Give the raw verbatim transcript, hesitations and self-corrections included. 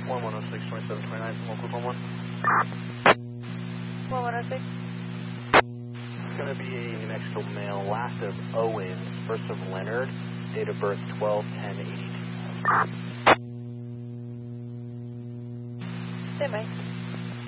one one oh six, twenty-seven twenty-nine, one quick one one. one one oh six. It's going to be a New Mexico male, last of Owens, first of Leonard, date of birth twelve ten eighty-two. Stay by.